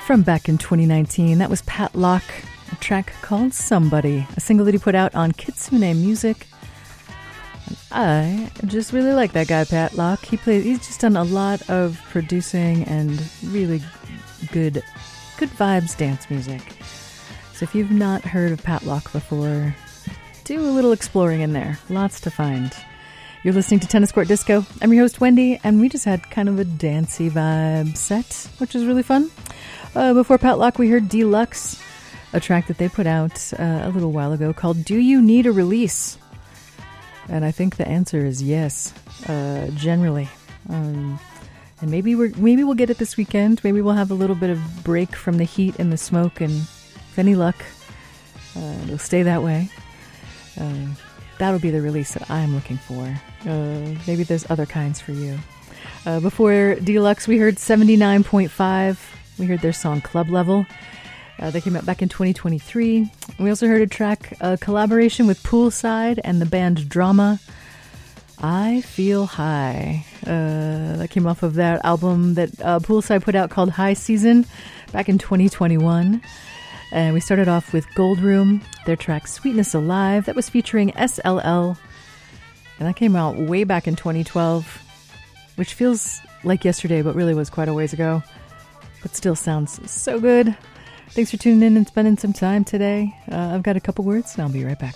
From back in 2019, that was Pat Locke, a track called Somebody, a single that he put out on Kitsune Music. And I just really like that guy, Pat Locke. He's just done a lot of producing and really good vibes dance music. So if you've not heard of Pat Locke before, do a little exploring in there. Lots to find. You're listening to Tennis Court Disco. I'm your host, Wendy, and we just had kind of a dancey vibe set, which was really fun. Before Pat Locke, we heard Deluxe, a track that they put out a little while ago called Do You Need a Release? And I think the answer is yes, generally. And maybe we'll get it this weekend. Maybe we'll have a little bit of break from the heat and the smoke, and with any luck, it'll stay that way. That'll be the release that I'm looking for. Maybe there's other kinds for you. Before Deluxe, we heard 79.5. We heard their song Club Level. They came out back in 2023. We also heard a track, a collaboration with Poolside and the band Drama, I Feel High. That came off of that album that Poolside put out called High Season back in 2021. And we started off with Gold Room, their track Sweetness Alive. That was featuring SLL. And that came out way back in 2012, which feels like yesterday, but really was quite a ways ago. But still sounds so good. Thanks for tuning in and spending some time today. I've got a couple words, and I'll be right back.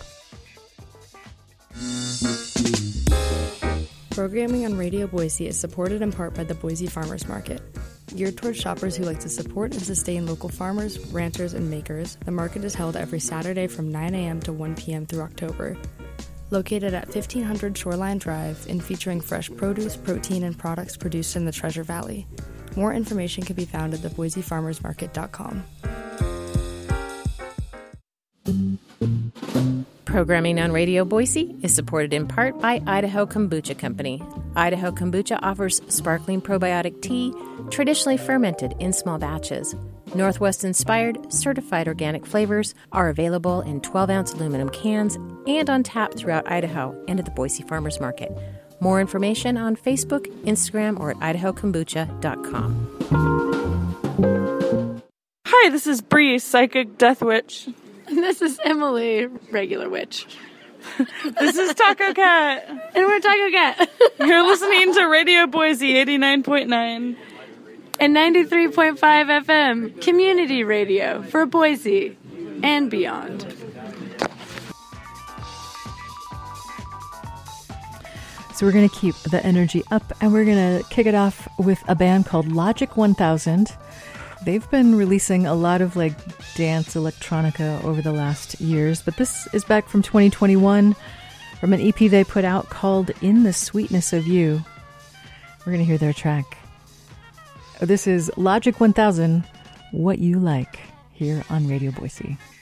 Programming on Radio Boise is supported in part by the Boise Farmers Market. Geared towards shoppers who like to support and sustain local farmers, ranchers, and makers, the market is held every Saturday from 9 a.m. to 1 p.m. through October. Located at 1500 Shoreline Drive and featuring fresh produce, protein, and products produced in the Treasure Valley. More information can be found at theboisefarmersmarket.com. Programming on Radio Boise is supported in part by Idaho Kombucha Company. Idaho Kombucha offers sparkling probiotic tea, traditionally fermented in small batches. Northwest-inspired, certified organic flavors are available in 12-ounce aluminum cans and on tap throughout Idaho and at the Boise Farmers Market. More information on Facebook, Instagram, or at idahokombucha.com. Hi, this is Bree, Psychic Death Witch. This is Emily, regular witch. This is Taco Cat. And we're Taco Cat. You're listening to Radio Boise 89.9. And 93.5 FM, community radio for Boise and beyond. So we're going to keep the energy up, and we're going to kick it off with a band called Logic 1000. They've been releasing a lot of like dance electronica over the last years, but this is back from 2021 from an EP they put out called In the Sweetness of You. We're going to hear their track. This is Logic 1000, What You Like, here on Radio Boise.